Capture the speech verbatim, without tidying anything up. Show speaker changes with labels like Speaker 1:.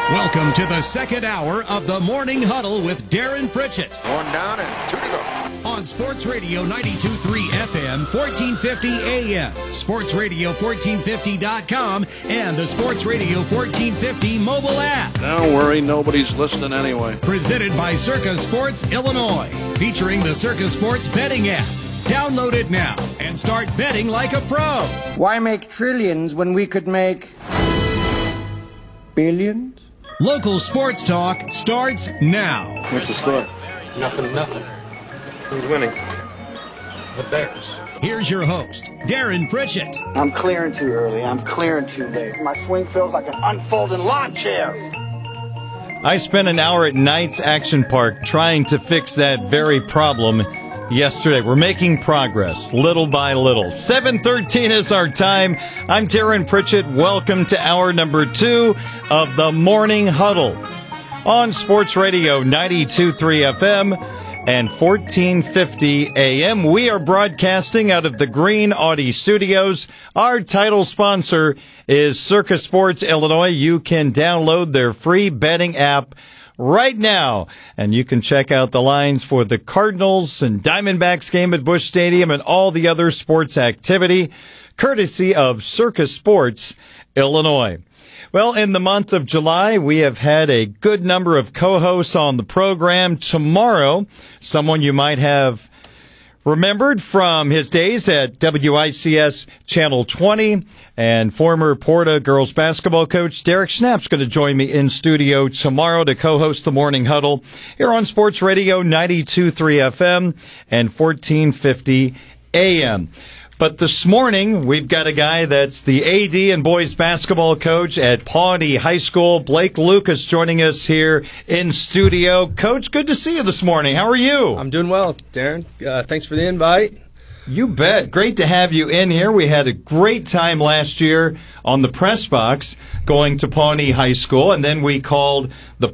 Speaker 1: Welcome to the second hour of the Morning Huddle with Darren Pritchett.
Speaker 2: One down and two to go.
Speaker 1: On Sports Radio ninety-two point three F M, fourteen fifty A M, Sports Radio fourteen fifty dot com, and the Sports Radio fourteen fifty mobile app.
Speaker 2: Don't worry, nobody's listening anyway.
Speaker 1: Presented by Circa Sports Illinois, featuring the Circa Sports betting app. Download it now and start betting like a pro.
Speaker 3: Why make trillions when we could make billions?
Speaker 1: Local sports talk starts now.
Speaker 4: What's the score?
Speaker 5: Nothing, nothing.
Speaker 4: Who's winning?
Speaker 5: The Bears.
Speaker 1: Here's your host, Darren Pritchett.
Speaker 3: I'm clearing too early. I'm clearing too late. My swing feels like an unfolding lawn chair.
Speaker 6: I spent an hour at Knights Action Park trying to fix that very problem yesterday. We're making progress, little by little. seven thirteen is our time. I'm Darren Pritchett. Welcome to hour number two of the Morning Huddle on Sports Radio ninety-two point three F M and fourteen fifty A M. We are broadcasting out of the Green Audi Studios. Our title sponsor is Circa Sports Illinois. You can download their free betting app right now, and you can check out the lines for the Cardinals and Diamondbacks game at Busch Stadium and all the other sports activity, courtesy of Circa Sports Illinois. Well, in the month of July, we have had a good number of co-hosts on the program. Tomorrow, someone you might have remembered from his days at W I C S Channel twenty, and former Porta girls basketball coach Derek Schnapp's going to join me in studio tomorrow to co-host the Morning Huddle here on Sports Radio ninety-two point three F M and fourteen fifty A M. But this morning, we've got a guy that's the A D and boys basketball coach at Pawnee High School, Blake Lucas, joining us here in studio. Coach, good to see you this morning. How are you?
Speaker 7: I'm doing well, Darren. Uh, thanks for the invite.
Speaker 6: You bet. Great to have you in here. We had a great time last year on the press box going to Pawnee High School, and then we called the